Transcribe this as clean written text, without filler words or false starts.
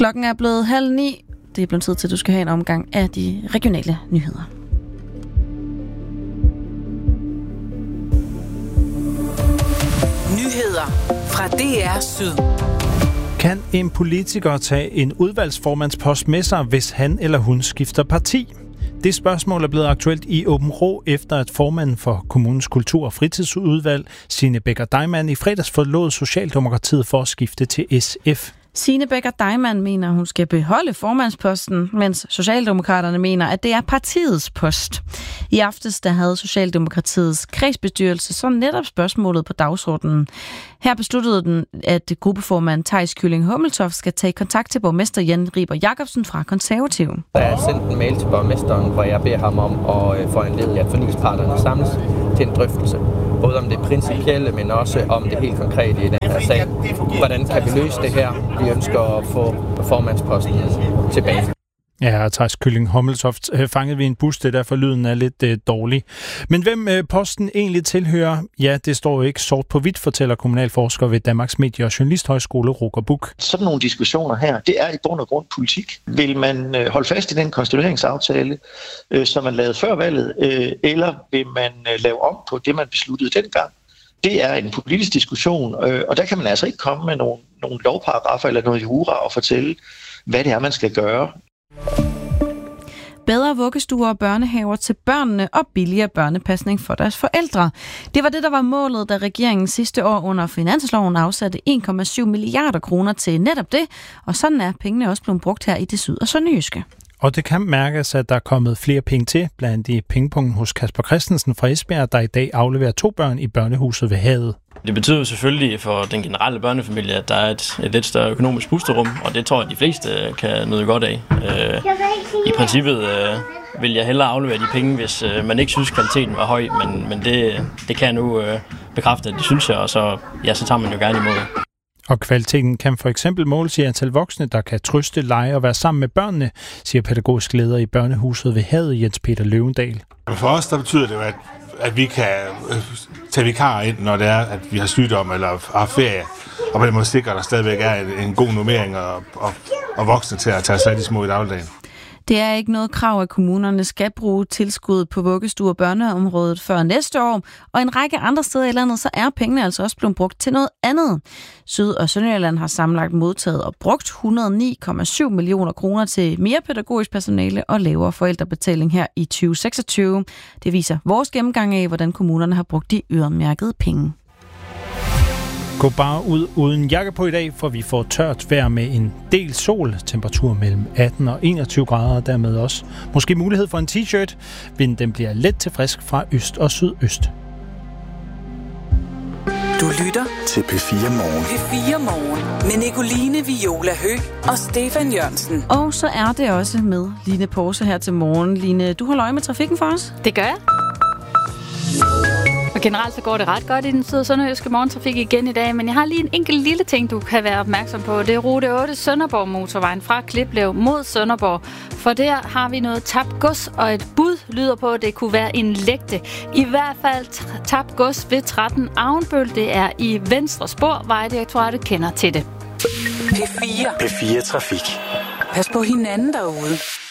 Klokken er blevet 8:30. Det er blevet tid til, at du skal have en omgang af de regionale nyheder. Nyheder fra DR Syd. Kan en politiker tage en udvalgsformandspost med sig, hvis han eller hun skifter parti? Det spørgsmål er blevet aktuelt i Åben Rå, efter at formanden for kommunens kultur- og fritidsudvalg, Signe Becker Deimann, i fredags forlod Socialdemokratiet for at skifte til SF. Signe Becker Deimann mener, at hun skal beholde formandsposten, mens Socialdemokraterne mener, at det er partiets post. I aftes der havde Socialdemokratiets kredsbestyrelse så netop spørgsmålet på dagsordenen. Her besluttede den, at gruppeformand Theis Kylling Hommeltoft skal tage kontakt til borgmester Jan Riber Jakobsen fra Konservative. Jeg har sendt en mail til borgmesteren, hvor jeg beder ham om at foranledige, at forligsparterne samles til en drøftelse. Både om det principielle, men også om det helt konkrete i den her sag. Hvordan kan vi løse det her? Vi ønsker at få formandsposten tilbage. Ja, Theis Kylling Hommeltoft fanget ved en bus, det derfor lyden er lidt dårlig. Men hvem posten egentlig tilhører, ja, det står jo ikke sort på hvidt, fortæller kommunalforsker ved Danmarks Medie- og Journalisthøjskole, Roger Buch. Sådan nogle diskussioner her, det er i bund og grund politik. Vil man holde fast i den konstitueringsaftale, som man lavede før valget, eller vil man lave om på det, man besluttede dengang? Det er en politisk diskussion, og der kan man altså ikke komme med nogle lovparagrafer eller noget jura og fortælle, hvad det er, man skal gøre. Bedre vuggestuer og børnehaver til børnene og billigere børnepasning for deres forældre. Det var det, der var målet, da regeringen sidste år under finansloven afsatte 1,7 milliarder kroner til netop det. Og sådan er pengene også blevet brugt her i det syd- og sønderjyske. Og det kan mærkes, at der er kommet flere penge til, blandt i pengepunkten hos Kasper Christensen fra Esbjerg, der i dag afleverer 2 børn i børnehuset ved havet. Det betyder selvfølgelig for den generelle børnefamilie, at der er et lidt større økonomisk pusterum, og det tror jeg, de fleste kan nyde godt af. I princippet vil jeg hellere aflevere de penge, hvis man ikke synes, kvaliteten var høj, men det kan jeg nu bekræfte, at det synes jeg, og så tager man jo gerne imod. Og kvaliteten kan for eksempel måles i antal voksne, der kan trøste, lege og være sammen med børnene, siger pædagogisk leder i børnehuset ved havet, Jens Peter Løvendal. For os der betyder det jo, at vi kan tage vikarer ind, når det er, at vi har sygdom eller har ferie, og på den måde sikrer, at der stadigvæk er en god normering og voksne til at tage sig af de små i dagligdagen. Det er ikke noget krav, at kommunerne skal bruge tilskud på vuggestue- og børneområdet før næste år, og en række andre steder i landet, så er pengene altså også blevet brugt til noget andet. Syd- og Sønderjylland har sammenlagt modtaget og brugt 109,7 millioner kroner til mere pædagogisk personale og lavere forældrebetaling her i 2026. Det viser vores gennemgang af, hvordan kommunerne har brugt de øremærkede penge. Gå bare ud uden jakke på i dag, for vi får tørt vejr med en del sol. Temperatur mellem 18 og 21 grader, og dermed også måske mulighed for en t-shirt. Vinden den bliver let til frisk fra øst og sydøst. Du lytter til P4 Morgen. P4 Morgen med Nicoline Viola Høgh og Stefan Jørgensen. Og så er det også med Line Porse her til morgen. Line, du holder øje med trafikken for os? Det gør jeg. Og generelt så går det ret godt i den syd- og sønderjyske morgentrafik igen i dag, men jeg har lige en enkelt lille ting, du kan være opmærksom på. Det er rute 8 Sønderborg motorvejen fra Kliplev mod Sønderborg. For der har vi noget tabt gods, og et bud lyder på, at det kunne være en lægte. I hvert fald tabt gods ved 13 Avnbøl. Det er i venstre spor. Vejdirektoratet kender til det. P4. P4 Trafik. Pas på hinanden derude.